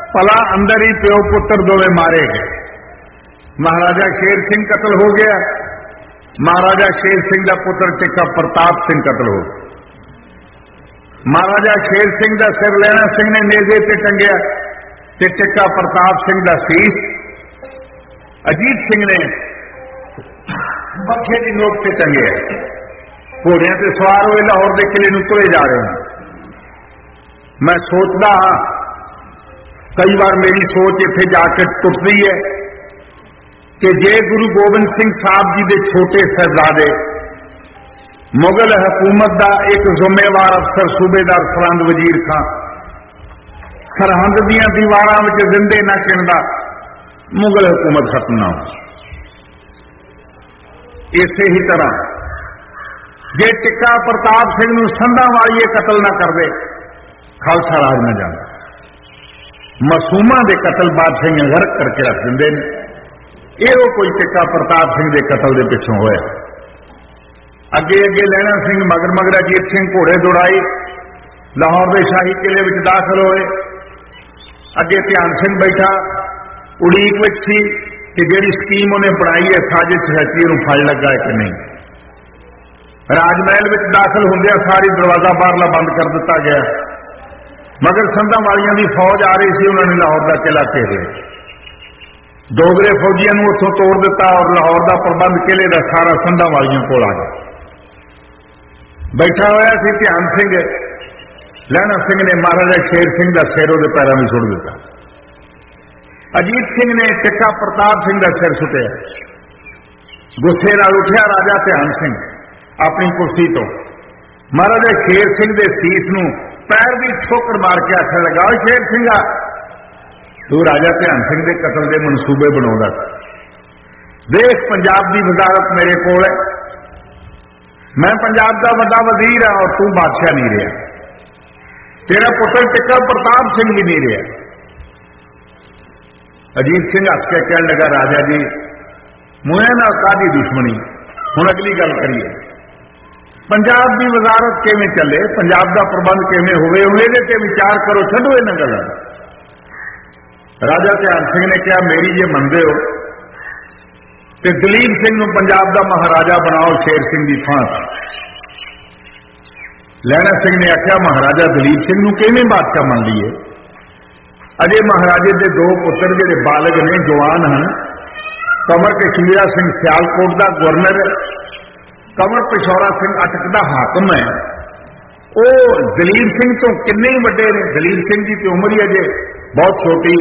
भला अंदर ही प्यो पुत्र दोवे मारे गए। महाराजा शेर सिंह कतल हो गया, महाराजा शेर सिंह का पुत्र टिक्का प्रताप सिंह कतल हो गया। महाराजा शेर सिंह का सिर लैना सिंह ने नेजे ते टंगिया ते टिक्का प्रताप सिंह का सीस अजीत सिंह ने पखे की नोक से टंगिया। घोड़िया से सवार हुए लाहौर के किले नूं तुरे जा रहे हैं। मैं सोचता हाँ, कई बार मेरी सोच इत्थे जाके टुटती है कि जे गुरु गोबिंद सिंह साहब जी के छोटे शहजादे मुगल हुकूमत का एक जिम्मेवार अफसर सूबेदार सरहंद वजीर खां सरहंद दीयां दीवारां विच जिंदे ना चिणदा, मुगल हुकूमत खत्म ना हो। इसे ही तरह जे टिक्का प्रताप सिंह नूं संधा वालिए कतल ना करदे, खालसा राज न जांदा। मासूमां दे कतल बादशाह गर्क करके रख दिंदे ने। ਇਹੋ कोई टिक्का प्रताप सिंह के कतल के पिछों होया। अगे अगे लैना सिंह मगर मगर अजीत सिंह घोड़े दौड़ाई लाहौर के शाही किले में दाखिल होए। अगे ध्यान सिंह बैठा उड़ीक विच सी कि जिहड़ी स्कीम उन्हें बनाई है साजिश रची उन्हें फल लगा है कि नहीं। राजमहल में दाखिल होंदे सारी दरवाजा बाहरला बंद कर दिता गया, मगर संधा वालियां की फौज आ रही सी। उन्होंने लाहौर का किला घेर लिया, डोगरे फौजियों को उतों तोड़ दिता और लाहौर का प्रबंध किले का सारा संधा वालियों को आ गया। बैठा होया सी ध्यान सिंह, लैना सिंह ने महाराजा शेर सिंह का सिर उसके पैरों में सुट दिता। अजीत सिंह ने टिक्का प्रताप सिंह का सिर सुटिया। गुस्से नाल उठिया राजा ध्यान सिंह अपनी कुर्सी तो महाराजा शेर सिंह के सीस नूं पैर की ठोकर मार के आखण लगा, शेर सिंह तू राजा ध्यान सिंह के कतल के मनसूबे बनाउंदा सी। देश पंजाब की वजारत मेरे कोल है, मैं पंजाब का वड्डा वजीर हाँ और तू बादशाह नहीं रहा, तेरा पुत्र टिक्का प्रताप सिंह भी नहीं रहा। अजीत सिंह हस के कहने लगा, राजा जी मुए नाल काहदी दुश्मनी, हुण अगली गल करिए। पंजाब की वजारत किवें चले, पंजाब का प्रबंध किवें होवे, हुण इहदे ते विचार करो, छड्डो इन्हां गल्लां। राजा ध्यान सिंह ने कहा, मेरी जे मनदे हो तो दलीप सिंह नूं पंजाब का महाराजा बनाओ शेर सिंह की थां। लैना सिंह ने आख्या, महाराजा दलीप सिंह नूं किवें बादशाह मान लीए? अजे महाराजे के दो पुत्र जिहड़े बालग ने, जवान हैं। कंवर कश्मीरा सिंह सियालकोट का गवर्नर, कंवर पिशौरा सिंह अटक का हाकम है। वो दलीप सिंह तो किन्ने ही वड्डे ने। दलीप सिंह की तो उम्र ही अजे बहुत छोटी,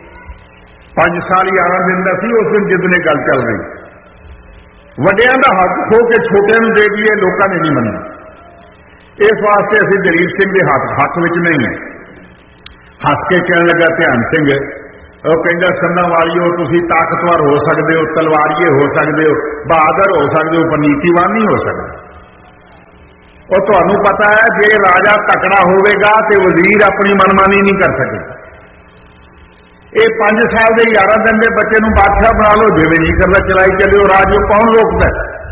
5 साल 11 दिन का सी उस दिन जितने गल चल रही। वड्डियां दा हक खो के छोटियां नूं दे दईए, लोकां ने नहीं मनना। इस वास्ते असीं दलीप सिंह के हक विच नहीं है। हस के कहने लगा ध्यान सिंह, वो कहंदा संधा वालियो तुसीं ताकतवर हो सकते हो, तलवारीए हो सकते हो, बहादुर हो सकते हो, पर नीतिवान नहीं हो सकते। और तुहानूं पता है जे राजा तकड़ा होवेगा तो वजीर अपनी मनमानी नहीं कर सके। ये 5 साल के 11 दिन के बच्चे नूं बादशाह बना लो, जिवें जी करदा चलाई चलियो, राज कौन रोकदा?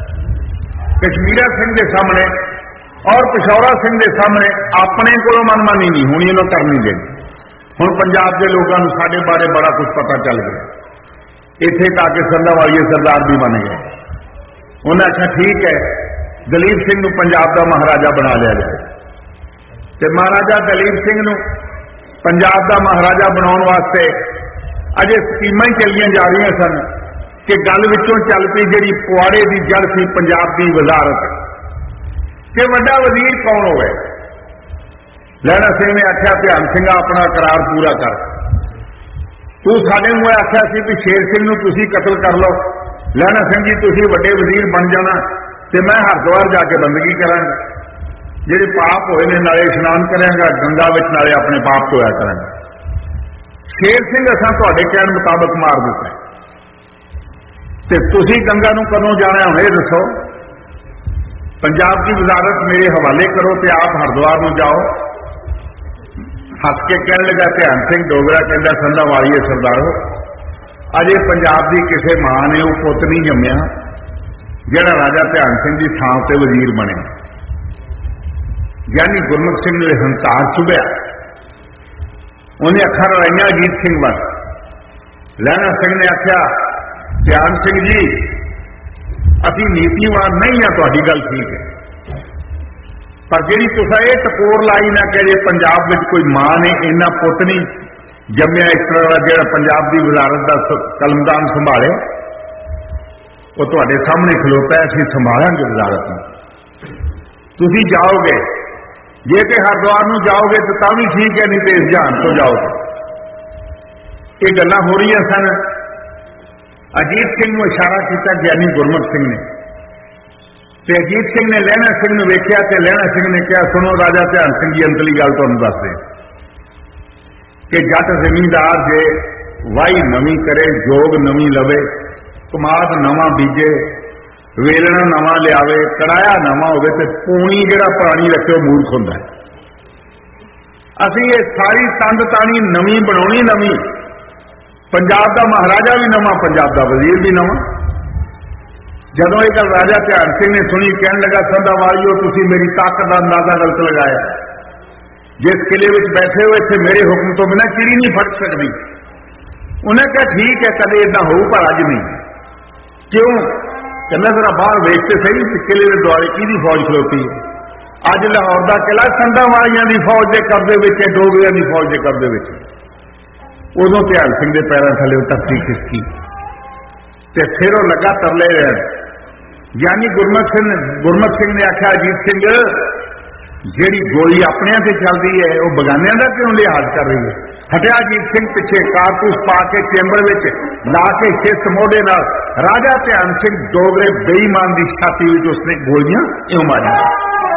कश्मीरा सिंह के सामने और पिशौरा सिंह के सामने अपने कोलों मनमानी नहीं होनी, इन्हों करनी देनी। हुण पंजाब के लोगों नूं साडे बारे बड़ा कुछ पता चल गया, इत्थे तक संधा वालिए सरदार भी बन गए। उन्हें आख्या ठीक है, दलीप सिंह नूं पंजाब का महाराजा बना लिया जाए। ते महाराजा दलीप सिंह नूं पंजाब का महाराजा बनाने वास्ते अजे स्कीमां ही चलियां जा रही सन कि गल विचों चल पई जिहड़ी पुआड़े की जड़ सी पंजाब की वजारत कि वड्डा वजीर कौन होवे। लैना सिंह ने आख्या, ध्यान सिंह अपना करार पूरा कर, तू साडे मूंह आख्या सी भी शेर सिंह नूं तुसीं कतल कर लो, लैना सिंह जी तुसीं वड्डे वजीर बन जाना ते मैं हरिद्वार जाके बंदगी करांगा, जिहड़े पाप होए ने नाले इशनान करांगा गंगा विच, नाले अपने पाप धोया करांगा। शेर सिंह असां तुहाडे कहण मुताबक मार दिता ते तुसीं गंगा नूं कदों जाना हुण इह दसो। पंजाब की वजारत मेरे हवाले करो ते आप हरिद्वार नूं जाओ। हस के कहने लगा ध्यान सिंह डोगरा, कहता संधा वालिए सरदारो, अजे पंजाब की किसी मां ने वो पुत नहीं जम्मिया जिहड़ा राजा ध्यान सिंह की थां ते वजीर बने। यानी गुरमुख सिंह ने हंकार चुभ्या ਉਹਨੇ ਅੱਖਾਂ ਰਲਾਈਆਂ ਅਜੀਤ ਸਿੰਘ ਵੱਲ। ਲਹਿਣਾ ਸਿੰਘ ਨੇ ਆਖਿਆ ਧਿਆਨ ਸਿੰਘ ਜੀ ਅਸੀਂ ਨੀਤੀਵਾਨ ਨਹੀਂ ਆ, ਤੁਹਾਡੀ ਗੱਲ ਠੀਕ ਹੈ, ਪਰ ਜਿਹੜੀ ਤੁਸੀਂ ਇਹ ਟਕੋਰ ਲਾਈ ਨਾ ਕਿ ਜੇ ਪੰਜਾਬ ਵਿੱਚ ਕੋਈ ਮਾਂ ਨੇ ਇੰਨਾ ਪੁੱਤ ਨਹੀਂ ਜੰਮਿਆ ਇਸ ਤਰ੍ਹਾਂ ਦਾ ਜਿਹੜਾ ਪੰਜਾਬ ਦੀ ਵਜ਼ਾਰਤ ਦਾ ਕਲਮਦਾਨ ਸੰਭਾਲੇ, ਉਹ ਤੁਹਾਡੇ ਸਾਹਮਣੇ ਖਲੋਤਾ, ਅਸੀਂ ਸੰਭਾਲਾਂਗੇ ਵਜ਼ਾਰਤ ਨੂੰ। ਤੁਸੀਂ ਜਾਓਗੇ, ਜੇ ਕਿ ਹਰਿਦੁਆਰ ਨੂੰ ਜਾਓਗੇ ਤਾਂ ਵੀ ਠੀਕ ਹੈ, ਨਹੀਂ ਤੇ ਇਸ ਜਹਾਨ ਤੋਂ ਜਾਓਗੇ। ਇਹ ਗੱਲਾਂ ਹੋ ਰਹੀਆਂ ਸਨ। ਅਜੀਤ ਸਿੰਘ ਨੂੰ ਇਸ਼ਾਰਾ ਕੀਤਾ ਗਿਆਨੀ ਗੁਰਮੁਖ ਸਿੰਘ ਨੇ, ਤੇ ਅਜੀਤ ਸਿੰਘ ਨੇ ਲਹਿਣਾ ਸਿੰਘ ਨੂੰ ਵੇਖਿਆ ਤੇ ਲਹਿਣਾ ਸਿੰਘ ਨੇ ਕਿਹਾ ਸੁਣੋ ਰਾਜਾ ਧਿਆਨ ਸਿੰਘ ਜੀ, ਅੰਤਲੀ ਗੱਲ ਤੁਹਾਨੂੰ ਦੱਸਦੇ ਕਿ ਜੱਟ ਜ਼ਮੀਂਦਾਰ ਜੇ ਵਾਹੀ ਨਵੀਂ ਕਰੇ, ਜੋਗ ਨਵੀਂ ਲਵੇ, ਕਮਾਦ ਨਵਾਂ ਬੀਜੇ, ਵੇਲਣਾ ਨਵਾਂ ਲਿਆਵੇ, ਕੜਾਇਆ ਨਵਾਂ ਹੋਵੇ, ਤੇ ਪੂਣੀ ਜਿਹੜਾ ਪੁਰਾਣੀ ਰੱਖੇ ਉਹ ਮੂਰਖ ਹੁੰਦਾ। ਅਸੀਂ ਇਹ ਸਾਰੀ ਤੰਦ ਤਾਣੀ ਨਵੀਂ ਬਣਾਉਣੀ, ਨਵੀਂ। ਪੰਜਾਬ ਦਾ ਮਹਾਰਾਜਾ ਵੀ ਨਵਾਂ, ਪੰਜਾਬ ਦਾ ਵਜ਼ੀਰ ਵੀ ਨਵਾਂ। ਜਦੋਂ ਇਹ ਗੱਲ ਰਾਜਾ ਧਿਆਨ ਸਿੰਘ ਨੇ ਸੁਣੀ, ਕਹਿਣ ਲੱਗਾ ਸੰਧਾ ਵਾਲਿਓ ਤੁਸੀਂ ਮੇਰੀ ਤਾਕਤ ਦਾ ਅੰਦਾਜ਼ਾ ਗਲਤ ਲਗਾਇਆ। ਜਿਸ ਕਿਲੇ ਵਿੱਚ ਬੈਠੇ ਹੋ ਇੱਥੇ ਮੇਰੇ ਹੁਕਮ ਤੋਂ ਬਿਨਾਂ ਚਿੜੀ ਨਹੀਂ ਫੜ ਸਕਦੀ। ਉਹਨੇ ਕਿਹਾ ਠੀਕ ਹੈ, ਕਦੇ ਇਦਾਂ ਹੋਊ ਪਰ ਅੱਜ ਨਹੀਂ। ਕਿਉਂ? ਕਹਿੰਦਾ ਜ਼ਰਾ ਬਾਹਰ ਵੇਖ ਤੇ ਸਹੀ, ਕਿਲੇ ਦੇ ਦੁਆਲੇ ਕਿਹਦੀ ਫੌਜ ਖਲੋਤੀ ਹੈ। ਅੱਜ ਲਾਹੌਰ ਦਾ ਕਿਲਾ ਸੰਧਾਂ ਵਾਲਿਆਂ ਦੀ ਫੌਜ ਦੇ ਕਬਜ਼ੇ ਵਿੱਚ ਹੈ, ਡੋਗਰਿਆਂ ਦੀ ਫੌਜ ਦੇ ਕਬਜ਼ੇ ਵਿੱਚ। ਉਦੋਂ ਧਿਆਨ ਸਿੰਘ ਦੇ ਪੈਰਾਂ ਥੱਲੇ ਧਰਤੀ ਖਿਸਕੀ ਤੇ ਫਿਰ ਉਹ ਲੱਗਾ ਤਰਲੇ ਰਹਿਣ। ਯਾਨੀ ਗੁਰਮੁਖ ਸਿੰਘ ਨੇ ਆਖਿਆ ਅਜੀਤ ਸਿੰਘ ਜਿਹੜੀ ਗੋਲੀ ਆਪਣਿਆਂ ਤੇ ਚੱਲਦੀ ਹੈ ਉਹ ਬਗਾਨਿਆਂ ਦਾ ਕਿਉਂ ਲਿਹਾਜ਼ ਕਰ ਰਹੀ ਹੈ। ਹਟਿਆ ਅਜੀਤ ਸਿੰਘ ਪਿੱਛੇ, ਕਾਰਤੂਸ ਪਾ ਕੇ ਚੈਂਬਰ ਵਿੱਚ ਲਾ ਕੇ ਕਿਸ ਮੋਢੇ ਨਾਲ ਰਾਜਾ ਧਿਆਨ ਸਿੰਘ ਡੋਗਰੇ ਬੇਈਮਾਨ ਦੀ ਛਾਤੀ ਵਿੱਚ ਉਸਨੇ ਗੋਲੀਆਂ ਇਉਂ ਮਾਰੀਆਂ।